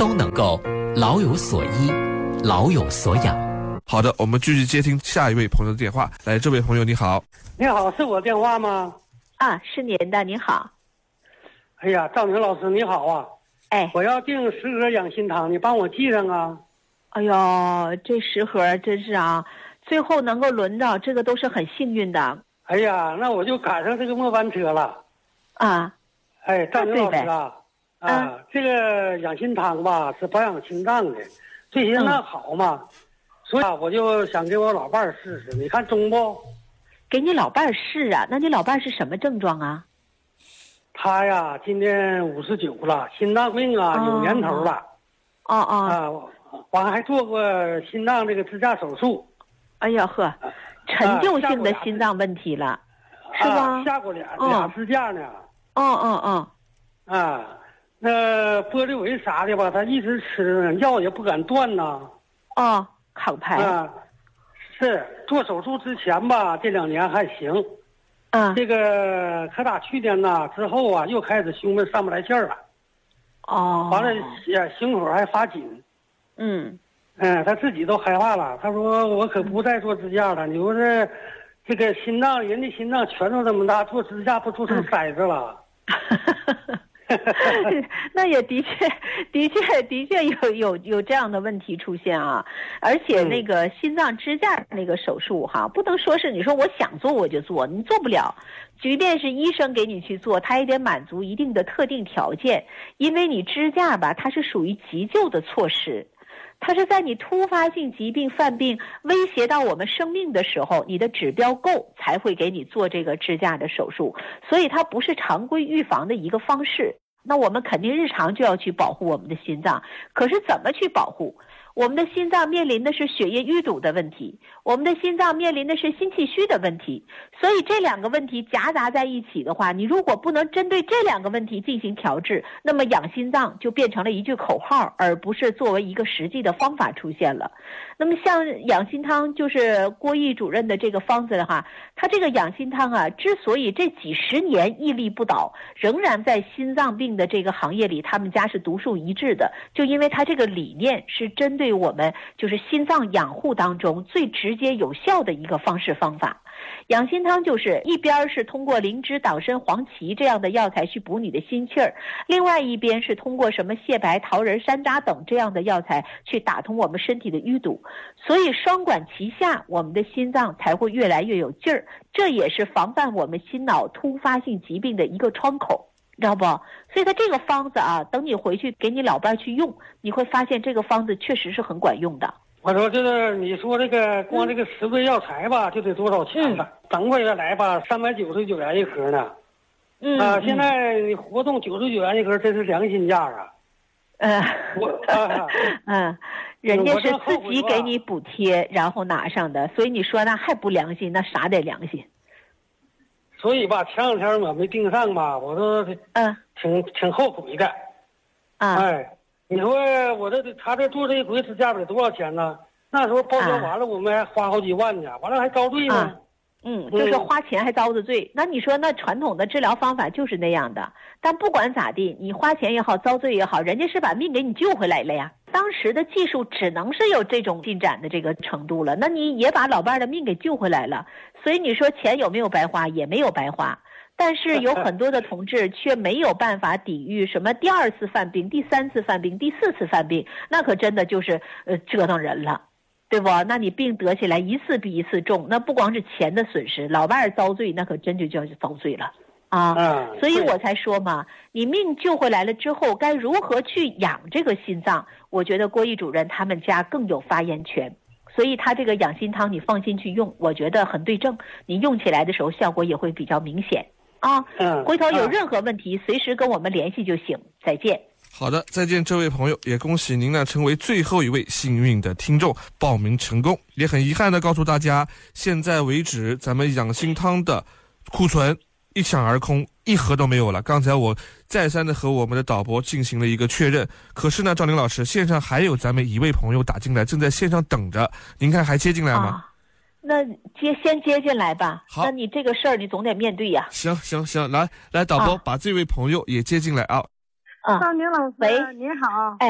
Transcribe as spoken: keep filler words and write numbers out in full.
都能够老有所依，老有所养。 好的，我们继续接听下一位朋友的电话。来，这位朋友你好。 你好，是我电话吗？ 啊，是您的，您好。 哎呀，赵明老师你好啊。 哎， 我要订十盒养心汤，你帮我记上啊。 哎呦，这十盒真是啊，最后能够轮到这个都是很幸运的。 哎呀，那我就赶上这个末班车了。 啊， 哎，赵明老师啊， 啊， 啊这个养心汤吧是保养心脏的，对心脏好嘛。嗯，所以啊，我就想给我老伴儿试试，你看中不？ 给你老伴儿试啊？那你老伴儿是什么症状啊？ 他呀，今年五十九了，心脏病啊，哦，有年头了。 哦哦。 啊，完还做过心脏这个支架手术。 哎呀呵，陈旧性的心脏问题了， 啊， 是吧？ 下过俩，哦，俩支架呢。 哦哦哦。 啊，那玻璃维啥的吧，他一直吃药也不敢断呐。 哦。康牌啊，是做手术之前吧，这两年还行， 啊， 这个可打去年呐之后啊，又开始胸闷上不来气儿了， 哦， 完了心口还发紧， 嗯， 嗯，他自己都害怕了，他说我可不再做支架了，你说这这个心脏人的心脏拳头这么大，做支架不做成筛子了。 那也的确，的确，的确有有有这样的问题出现啊！而且那个心脏支架那个手术哈，不能说是你说我想做我就做，你做不了。即便是医生给你去做，他也得满足一定的特定条件，因为你支架吧，它是属于急救的措施。它是在你突发性疾病犯病威胁到我们生命的时候，你的指标够才会给你做这个支架的手术，所以它不是常规预防的一个方式。那我们肯定日常就要去保护我们的心脏，可是怎么去保护？我们的心脏面临的是血液淤堵的问题，我们的心脏面临的是心气虚的问题，所以这两个问题夹杂在一起的话，你如果不能针对这两个问题进行调治，那么养心脏就变成了一句口号，而不是作为一个实际的方法出现了。那么像养心汤，就是郭毅主任的这个方子的话，他这个养心汤啊，之所以这几十年屹立不倒，仍然在心脏病的这个行业里，他们家是独树一帜的，就因为他这个理念是针对对我们就是心脏养护当中最直接有效的一个方式方法。养心汤就是一边是通过灵芝、党参、黄芪这样的药材去补你的心气儿，另外一边是通过什么蟹白、桃仁、山楂等这样的药材去打通我们身体的淤堵，所以双管齐下，我们的心脏才会越来越有劲儿，这也是防范我们心脑突发性疾病的一个窗口。知道不？所以他这个方子啊，等你回去给你老伴去用，你会发现这个方子确实是很管用的。 我说这个，你说这个光这个十味药材吧，就得多少钱了？等回来吧，三百九十九元一盒呢。 嗯啊，现在活动九十九元一盒，真是良心价啊。 嗯， 我啊嗯，人家是自己给你补贴，然后拿上的，所以你说那还不良心，那啥得良心？ 所以吧，前两天我没订上吧，我都嗯挺挺后悔的。 啊， 哎，你说我这他这做这一回支架得多少钱呢？那时候包装完了，我们还花好几万呢，完了还遭罪呢。 啊嗯，就是花钱还遭的罪。那你说那传统的治疗方法就是那样的，但不管咋地，你花钱也好，遭罪也好，人家是把命给你救回来了呀。当时的技术只能是有这种进展的这个程度了，那你也把老伴的命给救回来了。所以你说钱有没有白花？也没有白花。但是有很多的同志却没有办法抵御什么第二次犯病、第三次犯病、第四次犯病，那可真的就是呃折腾人了。对不？那你病得起来一次比一次重，那不光是钱的损失，老伴儿遭罪，那可真就叫遭罪了啊！ 嗯， 所以我才说嘛，你命救回来了之后，该如何去养这个心脏？我觉得郭毅主任他们家更有发言权，所以他这个养心汤你放心去用，我觉得很对症，你用起来的时候效果也会比较明显啊！ 嗯， 回头有任何问题，随时跟我们联系就行。再见。 好的，再见，这位朋友，也恭喜您呢成为最后一位幸运的听众，报名成功。也很遗憾的告诉大家，现在为止咱们养心汤的库存一抢而空，一盒都没有了。刚才我再三的和我们的导播进行了一个确认，可是呢，赵宁老师，线上还有咱们一位朋友打进来，正在线上等着，您看还接进来吗？ 啊，那接先接进来吧。 好， 那你这个事儿你总得面对呀。 行行行，来来，导播、啊、把这位朋友也接进来啊。 啊， 赵宁老师， 喂， 您好。 哎。